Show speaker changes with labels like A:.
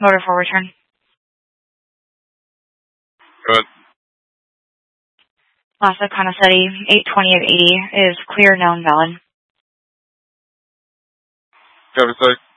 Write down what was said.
A: Motor 4 return.
B: Good.
A: Lhasa Conacetti, 820 of 80 is clear, known, valid.
B: Kevin, say.